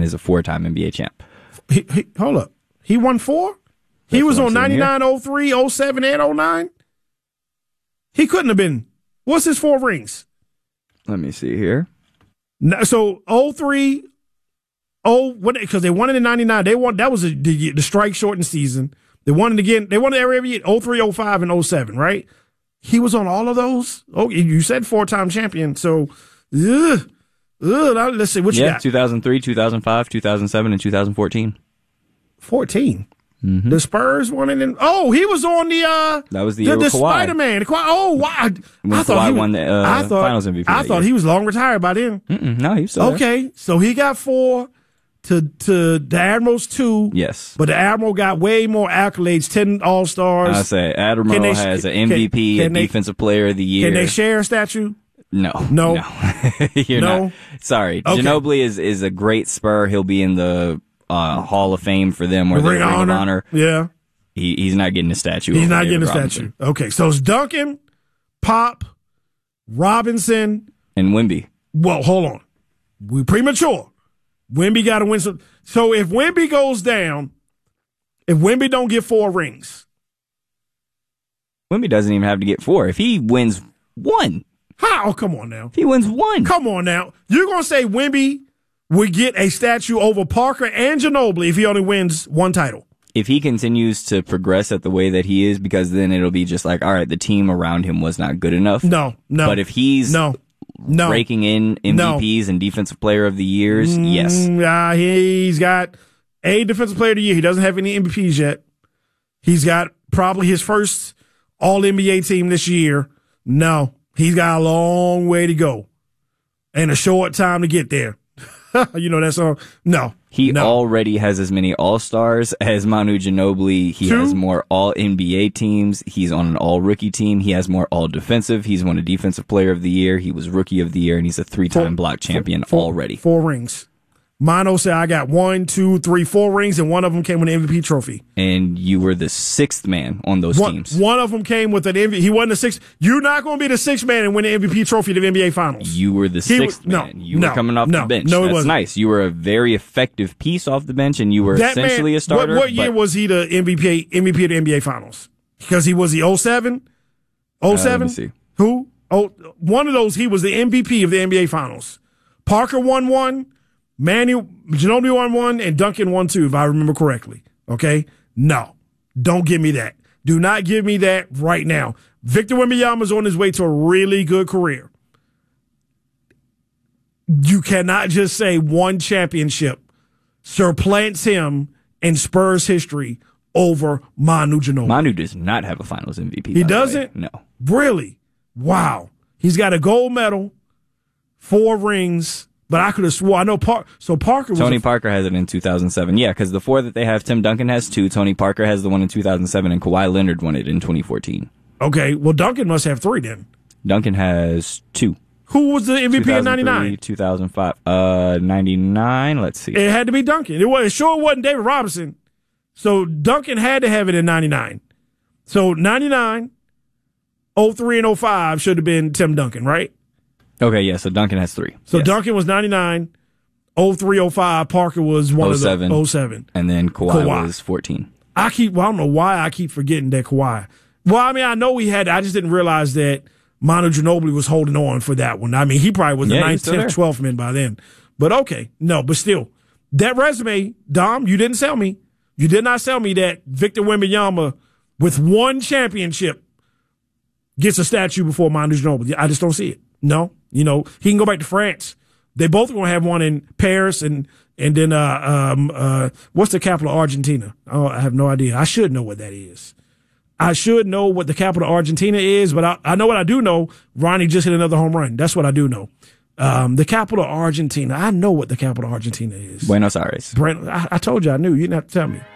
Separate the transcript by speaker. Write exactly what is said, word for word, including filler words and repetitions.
Speaker 1: is a four-time N B A champ.
Speaker 2: He, he, hold up. He won four? He
Speaker 1: That's
Speaker 2: was
Speaker 1: what
Speaker 2: on
Speaker 1: I'm saying
Speaker 2: ninety-nine, oh three, oh seven, and oh nine? He couldn't have been. What's his four rings?
Speaker 1: Let me see here.
Speaker 2: No, so oh three, oh what? Because they won it in ninety-nine. They won. That was a, the, the strike shortened season. They won it again. They won it every year. oh three, oh five, and oh seven. Right? He was on all of those. Oh, you said four time champion. So, ugh, ugh, let's see what you
Speaker 1: yeah,
Speaker 2: got.
Speaker 1: two thousand three, two thousand five, two thousand seven, and two thousand fourteen.
Speaker 2: Fourteen.
Speaker 1: Mm-hmm.
Speaker 2: The Spurs won it. In, oh, he was on the. Uh,
Speaker 1: that was the,
Speaker 2: the,
Speaker 1: year
Speaker 2: the
Speaker 1: with Kawhi.
Speaker 2: Spider-Man. The Kawhi, oh, wow.
Speaker 1: When
Speaker 2: I thought
Speaker 1: Kawhi
Speaker 2: he was,
Speaker 1: won the uh,
Speaker 2: I thought,
Speaker 1: Finals M V P.
Speaker 2: I thought
Speaker 1: year.
Speaker 2: he was long retired by then.
Speaker 1: Mm-mm, no, he was still
Speaker 2: okay,
Speaker 1: there.
Speaker 2: so he got four to to the Admirals two.
Speaker 1: Yes,
Speaker 2: but the Admiral got way more accolades. Ten All Stars.
Speaker 1: I say Admiral
Speaker 2: they,
Speaker 1: has an M V P,
Speaker 2: can, can
Speaker 1: a
Speaker 2: they,
Speaker 1: Defensive Player of the Year.
Speaker 2: Can they share a statue?
Speaker 1: No,
Speaker 2: no,
Speaker 1: no. You're
Speaker 2: no.
Speaker 1: not. Sorry,
Speaker 2: okay.
Speaker 1: Ginobili is is a great Spur. He'll be in the uh, Hall of Fame for them, or the, the Ring, Ring honor. of Honor.
Speaker 2: Yeah.
Speaker 1: He, he's not getting a statue.
Speaker 2: He's not
Speaker 1: David
Speaker 2: getting a
Speaker 1: Robinson.
Speaker 2: statue. Okay, so it's Duncan, Pop, Robinson,
Speaker 1: and Wemby.
Speaker 2: Well, hold on. We premature. Wemby got to win some. So if Wemby goes down, if Wemby don't get four rings,
Speaker 1: Wemby doesn't even have to get four. If he wins one,
Speaker 2: how? Oh, come on now.
Speaker 1: If he wins one,
Speaker 2: come on now. You're gonna say Wemby would get a statue over Parker and Ginobili if he only wins one title?
Speaker 1: If he continues to progress at the way that he is, because then it'll be just like, all right, the team around him was not good enough.
Speaker 2: No, no.
Speaker 1: But if he's
Speaker 2: no, no.
Speaker 1: raking in M V Ps no. and Defensive Player of the Years,
Speaker 2: mm,
Speaker 1: yes.
Speaker 2: Uh, he's got a Defensive Player of the Year. He doesn't have any M V Ps yet. He's got probably his first All N B A team this year. No, he's got a long way to go and a short time to get there. You know that song? No.
Speaker 1: He
Speaker 2: no.
Speaker 1: already has as many All-Stars as Manu Ginobili. He
Speaker 2: Two?
Speaker 1: has more All-N B A teams. He's on an All-Rookie team. He has more All-Defensive. He's won a Defensive Player of the Year. He was Rookie of the Year, and he's a three-time four, block champion
Speaker 2: four,
Speaker 1: already.
Speaker 2: Four rings. Mono said, I got one, two, three, four rings, and one of them came with an M V P trophy.
Speaker 1: And you were the sixth man on those
Speaker 2: one,
Speaker 1: teams.
Speaker 2: One of them came with an M V P. He wasn't the sixth. You're not going to be the sixth man and win an M V P trophy to the N B A Finals.
Speaker 1: You were the
Speaker 2: he
Speaker 1: sixth
Speaker 2: was,
Speaker 1: man.
Speaker 2: No,
Speaker 1: you
Speaker 2: no,
Speaker 1: were coming off
Speaker 2: no,
Speaker 1: the bench.
Speaker 2: No, it
Speaker 1: That's
Speaker 2: wasn't.
Speaker 1: nice. You were a very effective piece off the bench, and you were
Speaker 2: that
Speaker 1: essentially
Speaker 2: man,
Speaker 1: a starter.
Speaker 2: What, what year was he the M V P, M V P of the N B A Finals? Because he was the oh seven? oh seven?
Speaker 1: Uh, let me see.
Speaker 2: Who? Oh, one of those, he was the M V P of the N B A Finals. Parker won one. Manu, Ginobili won one, and Duncan won two, if I remember correctly. Okay? No. Don't give me that. Do not give me that right now. Victor Wembanyama's on his way to a really good career. You cannot just say one championship supplants him in Spurs history over Manu Ginobili.
Speaker 1: Manu does not have a Finals M V P.
Speaker 2: He doesn't?
Speaker 1: No.
Speaker 2: Really? Wow. He's got a gold medal, four rings. But I could have swore I know Park. So Parker was
Speaker 1: Tony
Speaker 2: a,
Speaker 1: Parker has it in two thousand seven. Yeah, because the four that they have, Tim Duncan has two. Tony Parker has the one in two thousand seven, and Kawhi Leonard won it in twenty fourteen.
Speaker 2: Okay, well Duncan must have three then.
Speaker 1: Duncan has two.
Speaker 2: Who was the M V P in ninety-nine?
Speaker 1: two thousand five. Uh, ninety-nine. Let's see.
Speaker 2: It had to be Duncan. It was it sure wasn't David Robinson. So Duncan had to have it in ninety-nine. So ninety-nine, oh three, and oh five should have been Tim Duncan, right?
Speaker 1: Okay, yeah, so Duncan has three.
Speaker 2: So
Speaker 1: yes.
Speaker 2: Duncan was ninety-nine, oh three, oh five, Parker was one of the oh seven.
Speaker 1: And then Kawhi, Kawhi was fourteen.
Speaker 2: I keep, well, I don't know why I keep forgetting that Kawhi. Well, I mean, I know he had, I just didn't realize that Manu Ginobili was holding on for that one. I mean, he probably was the
Speaker 1: yeah,
Speaker 2: ninth, tenth, twelfth man by then. But okay, no, but still, that resume, Dom, you didn't sell me. You did not sell me that Victor Wembanyama with one championship gets a statue before Manu Ginobili. I just don't see it. No. You know, he can go back to France. They both are going to have one in Paris and and then uh um uh what's the capital of Argentina? Oh, I have no idea. I should know what that is. I should know what the capital of Argentina is, but I, I know what I do know. Ronnie just hit another home run. That's what I do know. Um, the capital of Argentina. I know what the capital of Argentina is.
Speaker 1: Buenos Aires.
Speaker 2: Brent, I, I told you I knew. You didn't have to tell me.